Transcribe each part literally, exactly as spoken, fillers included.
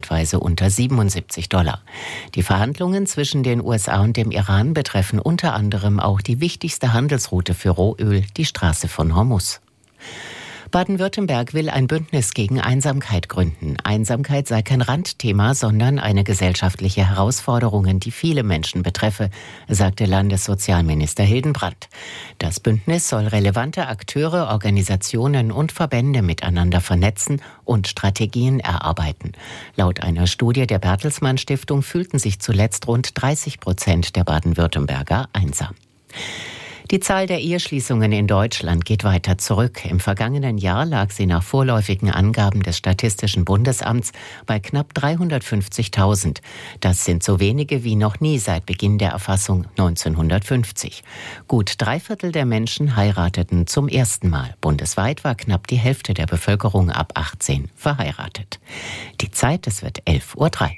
zeitweise unter siebenundsiebzig Dollar. Die Verhandlungen zwischen den U S A und dem Iran betreffen unter anderem auch die wichtigste Handelsroute für Rohöl, die Straße von Hormuz. Baden-Württemberg will ein Bündnis gegen Einsamkeit gründen. Einsamkeit sei kein Randthema, sondern eine gesellschaftliche Herausforderung, die viele Menschen betreffe, sagte Landessozialminister Hildenbrand. Das Bündnis soll relevante Akteure, Organisationen und Verbände miteinander vernetzen und Strategien erarbeiten. Laut einer Studie der Bertelsmann Stiftung fühlten sich zuletzt rund dreißig Prozent der Baden-Württemberger einsam. Die Zahl der Eheschließungen in Deutschland geht weiter zurück. Im vergangenen Jahr lag sie nach vorläufigen Angaben des Statistischen Bundesamts bei knapp dreihundertfünfzigtausend. Das sind so wenige wie noch nie seit Beginn der Erfassung neunzehnhundertfünfzig. Gut drei Viertel der Menschen heirateten zum ersten Mal. Bundesweit war knapp die Hälfte der Bevölkerung ab achtzehn verheiratet. Die Zeit, es wird elf Uhr drei.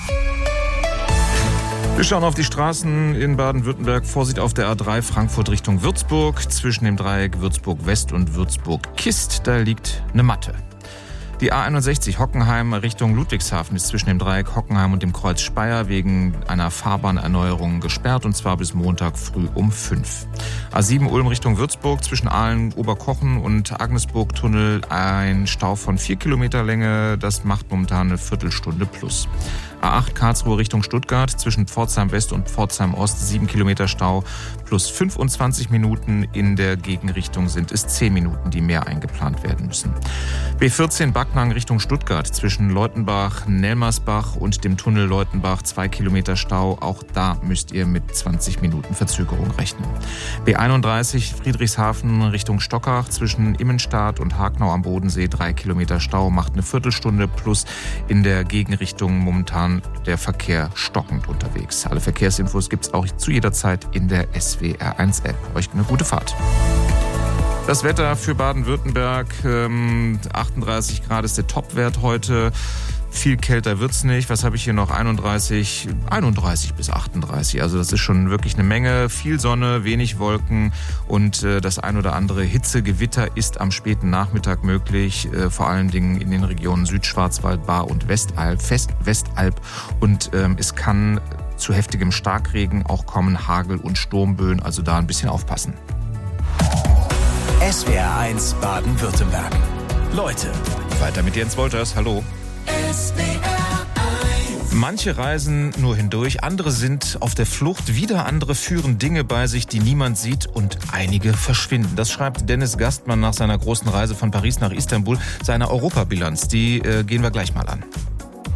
Wir schauen auf die Straßen in Baden-Württemberg. Vorsicht auf der A drei Frankfurt Richtung Würzburg. Zwischen dem Dreieck Würzburg-West und Würzburg-Kist, da liegt eine Matte. Die A einundsechzig Hockenheim Richtung Ludwigshafen ist zwischen dem Dreieck Hockenheim und dem Kreuz Speyer wegen einer Fahrbahnerneuerung gesperrt, und zwar bis Montag früh um fünf. A sieben Ulm Richtung Würzburg zwischen Aalen, Oberkochen und Agnesburg-Tunnel ein Stau von vier Kilometer Länge. Das macht momentan eine Viertelstunde plus. A acht Karlsruhe Richtung Stuttgart zwischen Pforzheim West und Pforzheim Ost sieben Kilometer Stau plus fünfundzwanzig Minuten. In der Gegenrichtung sind es zehn Minuten, die mehr eingeplant werden müssen. B vierzehn Backnang Richtung Stuttgart zwischen Leutenbach, Nelmersbach und dem Tunnel Leutenbach zwei Kilometer Stau. Auch da müsst ihr mit zwanzig Minuten Verzögerung rechnen. B einunddreißig Friedrichshafen Richtung Stockach zwischen Immenstadt und Hagnau am Bodensee drei Kilometer Stau macht eine Viertelstunde plus. In der Gegenrichtung momentan der Verkehr stockend unterwegs. Alle Verkehrsinfos gibt es auch zu jeder Zeit in der S W R eins App. Euch eine gute Fahrt. Das Wetter für Baden-Württemberg, ähm, achtunddreißig Grad ist der Topwert heute. Viel kälter wird's nicht. Was habe ich hier noch? einunddreißig, einunddreißig bis achtunddreißig. Also das ist schon wirklich eine Menge. Viel Sonne, wenig Wolken und äh, das ein oder andere Hitzegewitter ist am späten Nachmittag möglich. Äh, vor allen Dingen in den Regionen Südschwarzwald, Baar und Westalb. Fest, Westalb. Und ähm, es kann zu heftigem Starkregen auch kommen, Hagel und Sturmböen. Also da ein bisschen aufpassen. S W R eins Baden-Württemberg. Leute. Weiter mit Jens Wolters. Hallo. S W R eins. Manche reisen nur hindurch, andere sind auf der Flucht, wieder andere führen Dinge bei sich, die niemand sieht, und einige verschwinden. Das schreibt Dennis Gastmann nach seiner großen Reise von Paris nach Istanbul, seiner Europabilanz. Die äh, gehen wir gleich mal an.